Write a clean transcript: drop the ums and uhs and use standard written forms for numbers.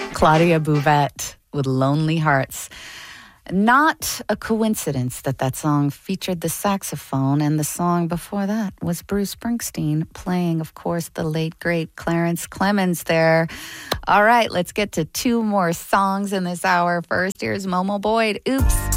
Claudia Bouvette with Lonely Hearts. Not a coincidence that that song featured the saxophone, and the song before that was Bruce Springsteen playing, of course, the late, great Clarence Clemons there. All right, let's get to two more songs in this hour. First, here's Momo Boyd, Oops.